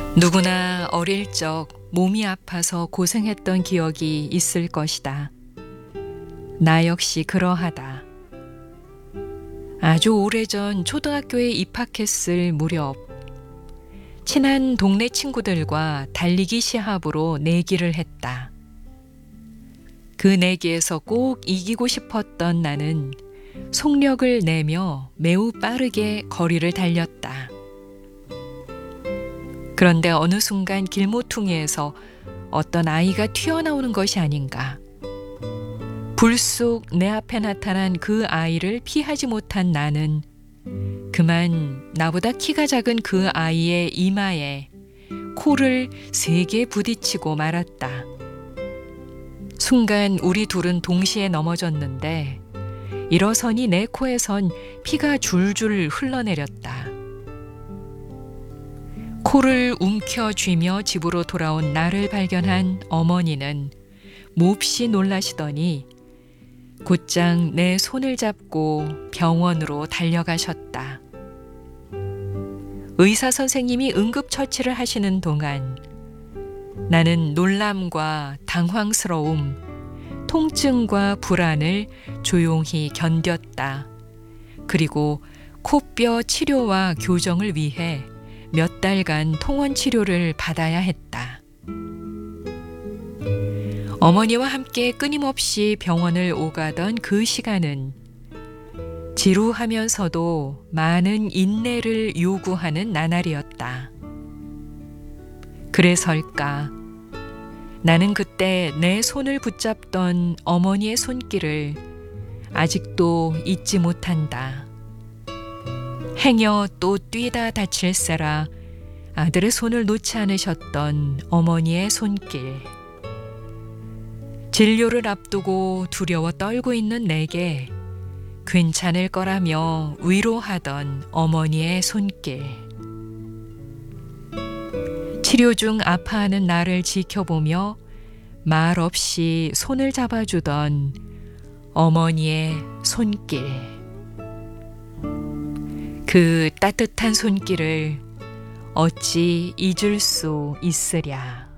누구나 어릴 적 몸이 아파서 고생했던 기억이 있을 것이다. 나 역시 그러하다. 아주 오래전 초등학교에 입학했을 무렵, 친한 동네 친구들과 달리기 시합으로 내기를 했다. 그 내기에서 꼭 이기고 싶었던 나는 속력을 내며 매우 빠르게 거리를 달렸다. 그런데 어느 순간 길모퉁이에서 어떤 아이가 튀어나오는 것이 아닌가. 불쑥 내 앞에 나타난 그 아이를 피하지 못한 나는 그만 나보다 키가 작은 그 아이의 이마에 코를 세게 부딪히고 말았다. 순간 우리 둘은 동시에 넘어졌는데 일어서니 내 코에선 피가 줄줄 흘러내렸다. 코를 움켜쥐며 집으로 돌아온 나를 발견한 어머니는 몹시 놀라시더니 곧장 내 손을 잡고 병원으로 달려가셨다. 의사 선생님이 응급처치를 하시는 동안 나는 놀람과 당황스러움, 통증과 불안을 조용히 견뎠다. 그리고 코뼈 치료와 교정을 위해 몇 달간 통원 치료를 받아야 했다. 어머니와 함께 끊임없이 병원을 오가던 그 시간은 지루하면서도 많은 인내를 요구하는 나날이었다. 그래서일까, 나는 그때 내 손을 붙잡던 어머니의 손길을 아직도 잊지 못한다. 행여 또 뛰다 다칠세라 아들의 손을 놓지 않으셨던 어머니의 손길. 진료를 앞두고 두려워 떨고 있는 내게 괜찮을 거라며 위로하던 어머니의 손길. 치료 중 아파하는 나를 지켜보며 말없이 손을 잡아주던 어머니의 손길. 그 따뜻한 손길을 어찌 잊을 수 있으랴.